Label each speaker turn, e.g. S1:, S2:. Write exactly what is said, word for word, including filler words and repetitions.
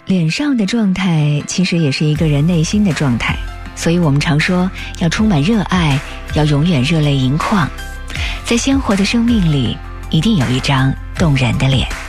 S1: 脸上的状态其实也是一个人内心的状态，所以我们常说要充满热爱，要永远热泪盈眶。在鲜活的生命里，一定有一张动人的脸。